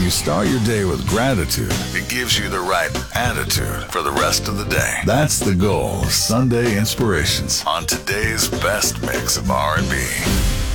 you start your day with gratitude, it gives you the right attitude for the rest of the day. That's the goal of Sunday Inspirations on today's best mix of R&B.